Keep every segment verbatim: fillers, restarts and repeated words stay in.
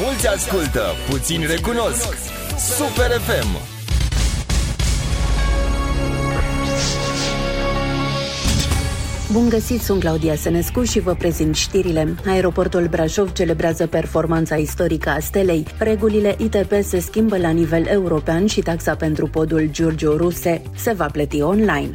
Mulți ascultă, puțini recunosc. Super F M. Bun găsit, sunt Claudia Sănescu și vă prezint știrile. Aeroportul Brașov celebrează performanța istorică a stelei. Regulile I T P se schimbă la nivel european și taxa pentru podul Giurgiu Ruse se va plăti online.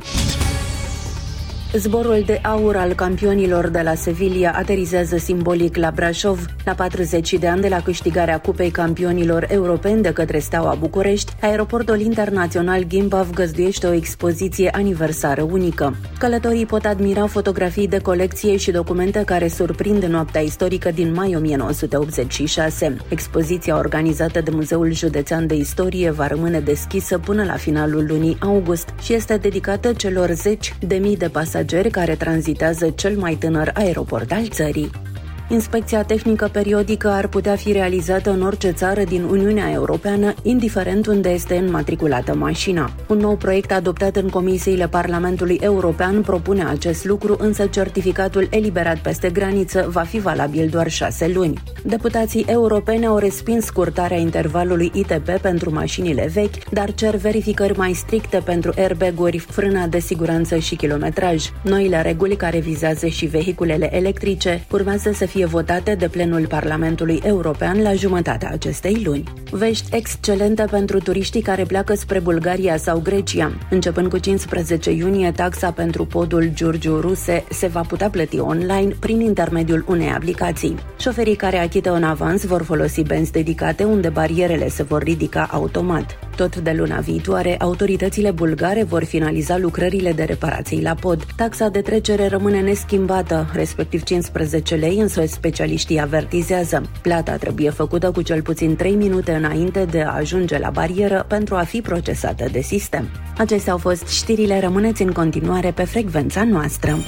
Zborul de aur al campionilor de la Sevilla aterizează simbolic la Brașov. La patruzeci de ani de la câștigarea Cupei Campionilor Europeni de către Steaua București, aeroportul internațional Gimbav găzduiește o expoziție aniversară unică. Călătorii pot admira fotografii de colecție și documente care surprind noaptea istorică din mai o mie nouă sute optzeci și șase. Expoziția organizată de Muzeul Județean de Istorie va rămâne deschisă până la finalul lunii august și este dedicată celor zeci de mii de pasageri care tranzitează cel mai tânăr aeroport al țării. Inspecția tehnică periodică ar putea fi realizată în orice țară din Uniunea Europeană, indiferent unde este înmatriculată mașina. Un nou proiect adoptat în comisiile Parlamentului European propune acest lucru, însă certificatul eliberat peste graniță va fi valabil doar șase luni. Deputații europeni au respins scurtarea intervalului I T P pentru mașinile vechi, dar cer verificări mai stricte pentru airbag-uri, frâna de siguranță și kilometraj. Noile reguli, care vizează și vehiculele electrice, urmează să fie fie votate de plenul Parlamentului European la jumătatea acestei luni. Vești excelente pentru turiștii care pleacă spre Bulgaria sau Grecia. Începând cu cincisprezece iunie, taxa pentru podul Giurgiu Ruse se va putea plăti online prin intermediul unei aplicații. Șoferii care achită în avans vor folosi benzi dedicate unde barierele se vor ridica automat. Tot de luna viitoare, autoritățile bulgare vor finaliza lucrările de reparații la pod. Taxa de trecere rămâne neschimbată, respectiv cincisprezece lei, însă specialiștii avertizează. Plata trebuie făcută cu cel puțin trei minute înainte de a ajunge la barieră pentru a fi procesată de sistem. Acestea au fost știrile, rămâneți în continuare pe frecvența noastră.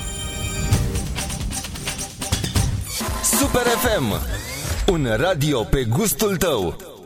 Super F M, un radio pe gustul tău.